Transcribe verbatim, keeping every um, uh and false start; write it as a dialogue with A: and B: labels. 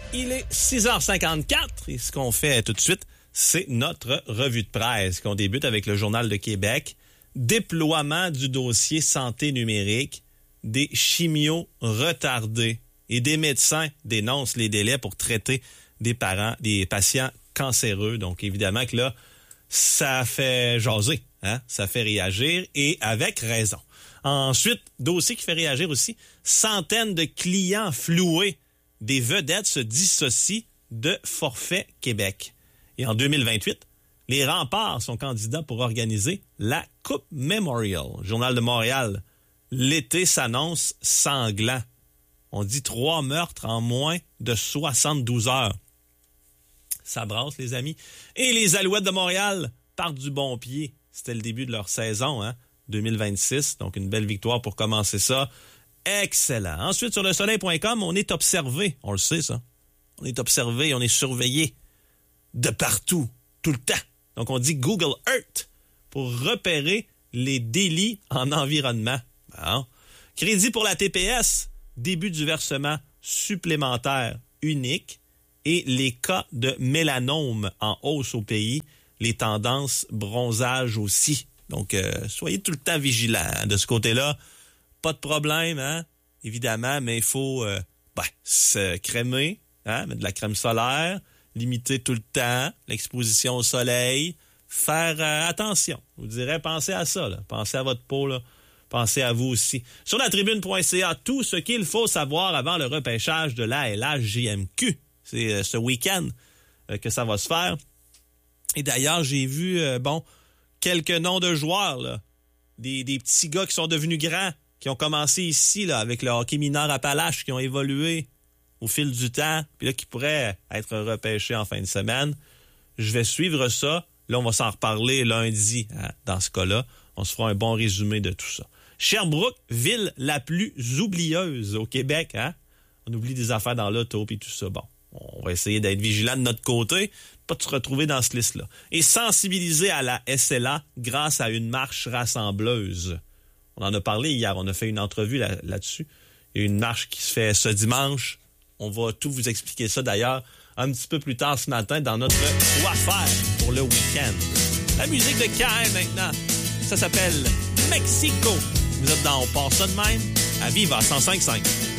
A: Il est six heures cinquante-quatre et ce qu'on fait tout de suite, c'est notre revue de presse qu'on débute avec le Journal de Québec. Déploiement du dossier santé numérique, des chimios retardés et des médecins dénoncent les délais pour traiter des parents, des patients cancéreux. Donc évidemment que là, ça fait jaser, hein? Ça fait réagir et avec raison. Ensuite, dossier qui fait réagir aussi, centaines de clients floués. Des vedettes se dissocient de Forfait Québec. Et en deux mille vingt-huit, les Remparts sont candidats pour organiser la Coupe Memorial. Journal de Montréal, l'été s'annonce sanglant. On dit trois meurtres en moins de soixante-douze heures. Ça brasse, les amis. Et les Alouettes de Montréal partent du bon pied. C'était le début de leur saison, hein, deux mille vingt-six. Donc, une belle victoire pour commencer ça. Excellent. Ensuite, sur le soleil point com, on est observé. On le sait, ça. On est observé, on est surveillé de partout, tout le temps. Donc, on dit Google Earth pour repérer les délits en environnement. Bon. Crédit pour la T P S, début du versement supplémentaire unique et les cas de mélanome en hausse au pays, les tendances bronzage aussi. Donc, euh, soyez tout le temps vigilants hein, de ce côté-là. Pas de problème, hein, évidemment, mais il faut euh, ben, se crémer, hein, mettre de la crème solaire, limiter tout le temps l'exposition au soleil, faire euh, attention. Je vous dirais, pensez à ça, là. Pensez à votre peau, là. Pensez à vous aussi. Sur la tribune point c a, tout ce qu'il faut savoir avant le repêchage de la L H J M Q. C'est euh, ce week-end euh, que ça va se faire. Et d'ailleurs, j'ai vu, euh, bon, quelques noms de joueurs, là. Des, des petits gars qui sont devenus grands, qui ont commencé ici là avec le hockey mineur Appalaches, qui ont évolué au fil du temps, puis là qui pourraient être repêchés en fin de semaine. Je vais suivre ça. Là, on va s'en reparler lundi hein, dans ce cas-là. On se fera un bon résumé de tout ça. Sherbrooke, ville la plus oublieuse au Québec. Hein? On oublie des affaires dans l'auto et tout ça. Bon, on va essayer d'être vigilant de notre côté, pas de se retrouver dans ce liste-là. Et sensibiliser à la S L A grâce à une marche rassembleuse. On en a parlé hier, on a fait une entrevue là, là-dessus. Il y a une marche qui se fait ce dimanche. On va tout vous expliquer ça d'ailleurs un petit peu plus tard ce matin dans notre Quoi faire pour le week-end. La musique de Caen maintenant, ça s'appelle Mexico. Vous êtes dans On part ça de même à Viva cent cinq virgule cinq.